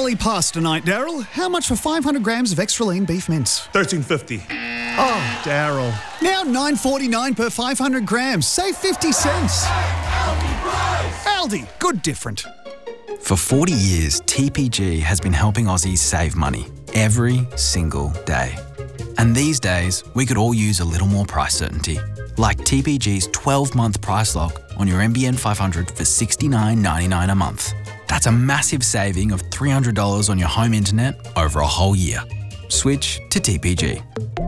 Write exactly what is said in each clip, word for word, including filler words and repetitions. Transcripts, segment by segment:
family pasta night, Daryl. How much for five hundred grams of extra lean beef mince? thirteen fifty. Oh, Daryl. Now nine forty-nine per five hundred grams. Save fifty cents. Aldi, good different. For forty years, T P G has been helping Aussies save money every single day. And these days, we could all use a little more price certainty, like T P G's twelve-month price lock on your N B N five hundred for sixty-nine ninety-nine a month. That's a massive saving of three hundred dollars on your home internet over a whole year. Switch to T P G.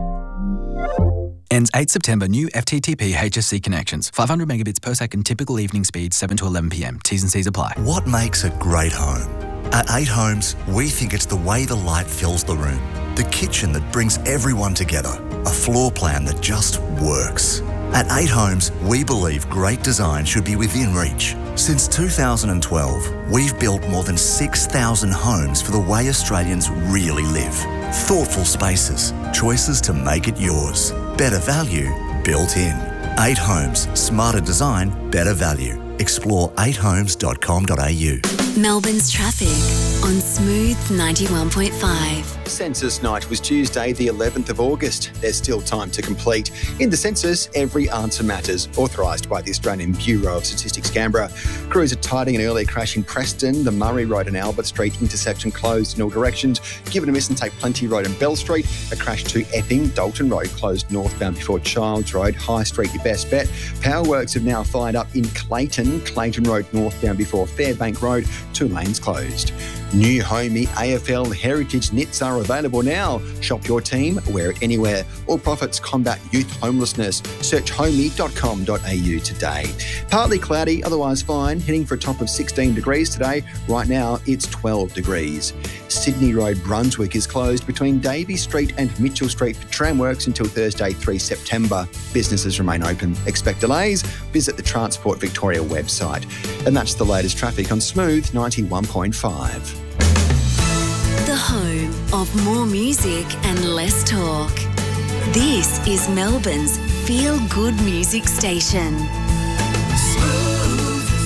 Ends eighth September. New F T T P H S C connections. five hundred megabits per second. Typical evening speed seven to eleven p m. T's and C's apply. What makes a great home? At eight Homes, we think it's the way the light fills the room, the kitchen that brings everyone together, a floor plan that just works. At eight Homes, we believe great design should be within reach. Since two thousand twelve, we've built more than six thousand homes for the way Australians really live. Thoughtful spaces, choices to make it yours. Better value built in. eight Homes, smarter design, better value. Explore eight homes dot com dot a u. Melbourne's traffic on Smooth ninety-one point five. Census night was Tuesday, the eleventh of August. There's still time to complete. In the census, every answer matters. Authorised by the Australian Bureau of Statistics, Canberra. Crews are tidying an early crash in Preston. The Murray Road and Albert Street intersection closed in all directions. Given a miss and take Plenty Road and Bell Street. A crash to Epping. Dalton Road closed northbound before Childs Road. High Street, your best bet. Power works have now fired up in Clayton. Clayton Road northbound before Fairbank Road. Two lanes closed. New Homey A F L Heritage Knits are available now. Shop your team, wear it anywhere. All profits combat youth homelessness. Search homey dot com dot a u today. Partly cloudy, otherwise fine. Heading for a top of sixteen degrees today. Right now, it's twelve degrees. Sydney Road, Brunswick is closed between Davey Street and Mitchell Street for tramworks until Thursday, the third of September. Businesses remain open. Expect delays? Visit the Transport Victoria website. And that's the latest traffic on Smooth ninety-one point five. The home of more music and less talk. This is Melbourne's feel-good music station. Smooth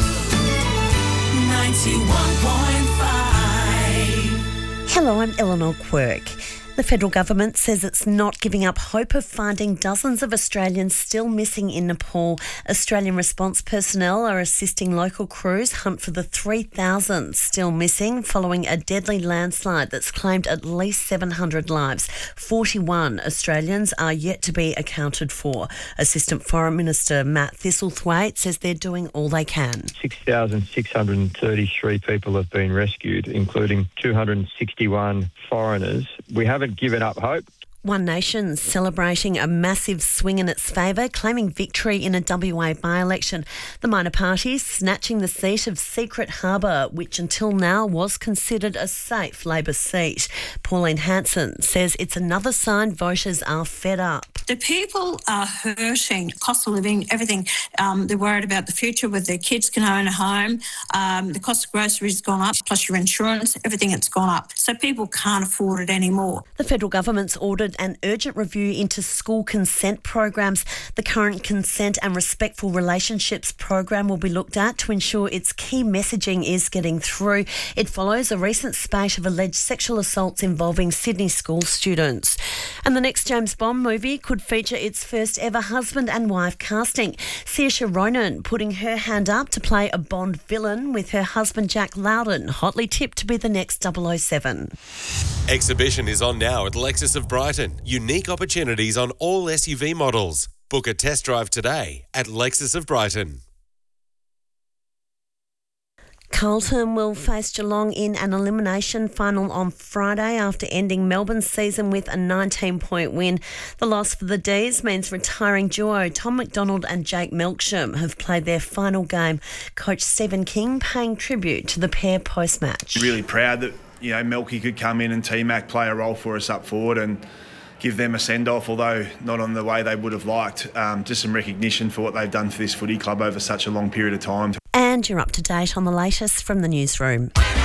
ninety-one point five. Hello, I'm Eleanor Quirk. The federal government says it's not giving up hope of finding dozens of Australians still missing in Nepal. Australian response personnel are assisting local crews hunt for the three thousand still missing following a deadly landslide that's claimed at least seven hundred lives. forty-one Australians are yet to be accounted for. Assistant Foreign Minister Matt Thistlethwaite says they're doing all they can. six thousand six hundred thirty-three people have been rescued, including two hundred sixty-one foreigners. We haven't given up hope. One Nation's celebrating a massive swing in its favour, claiming victory in a W A by-election. The minor party snatching the seat of Secret Harbour, which until now was considered a safe Labor seat. Pauline Hanson says it's another sign voters are fed up. The people are hurting, cost of living, everything. Um, they're worried about the future, whether their kids can own a home. Um, the cost of groceries has gone up, plus your insurance, everything has gone up. So people can't afford it anymore. The federal government's ordered an urgent review into school consent programs. The current Consent and Respectful Relationships program will be looked at to ensure its key messaging is getting through. It follows a recent spate of alleged sexual assaults involving Sydney school students. And the next James Bond movie could feature its first ever husband and wife casting. Saoirse Ronan putting her hand up to play a Bond villain with her husband Jack Lowden hotly tipped to be the next double oh seven. Exhibition is on now at Lexus of Brighton. Unique opportunities on all S U V models. Book a test drive today at Lexus of Brighton. Carlton will face Geelong in an elimination final on Friday after ending Melbourne's season with a nineteen-point win. The loss for the D's means retiring duo Tom McDonald and Jake Melksham have played their final game. Coach Stephen King paying tribute to the pair post-match. Really proud that, you know, Melky could come in and T-Mac play a role for us up forward and give them a send-off, although not on the way they would have liked. Um, just some recognition for what they've done for this footy club over such a long period of time. And you're up to date on the latest from the newsroom.